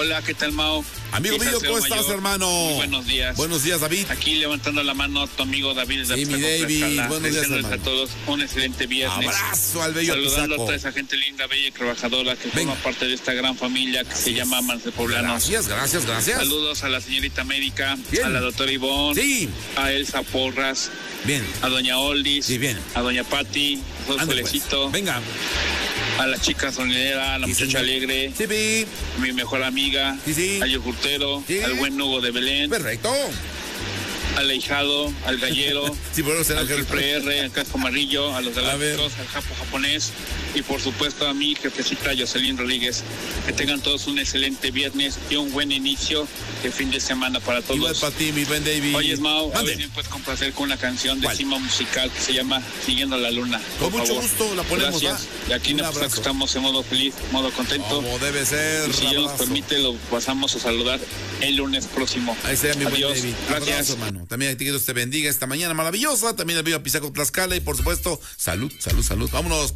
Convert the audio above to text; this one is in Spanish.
Hola, ¿qué tal, Mao? Amigo mío, ¿cómo estás, hermano? Muy buenos días. Buenos días, David. Aquí levantando la mano tu amigo David. Sí, mi David. Buenos días, hermano. A todos un excelente viernes. Abrazo al bello Saludando Pisaco. a toda esa gente linda, bella y trabajadora que forma parte de esta gran familia que se llama Amantes Poblanos. Gracias. Saludos a la señorita médica, Bien. a la doctora Ivonne, Sí. a Elsa Porras, Bien. a doña Oldis, Sí, bien. a doña Patti, a Ándale, Solecito, pues. Venga. a la chica sonidera, a la Sí, muchacha señor. alegre, Sí, vi. mi mejor amiga, Sí. al yogurtero, Sí. al buen Hugo de Belén, Perfecto. al ahijado, al gallero, Sí, por eso será al triple R, al casco amarillo, a los ver. galácticos, al japo japonés y por supuesto a mi jefecita Jocelyn Rodríguez. Que tengan todos un excelente viernes y un buen inicio de fin de semana para todos. Igual para ti, mi buen David. Oye, Mau, a Mande. ver si me puedes complacer con una canción de ¿Cuál? cima musical que se llama Siguiendo la Luna. Con por mucho favor. gusto la ponemos, Gracias. ¿va? Y aquí Un en Apodaca abrazo. estamos en modo feliz, modo contento. Como debe ser. Y si Dios nos Abrazo. permite, lo pasamos a saludar el lunes próximo. Ahí sea mi buen Adiós. David. Gracias. Abrazo, hermano. También a ti que Dios te bendiga esta mañana maravillosa. También el bello Pisaco Tlaxcala y por supuesto, salud. Vámonos.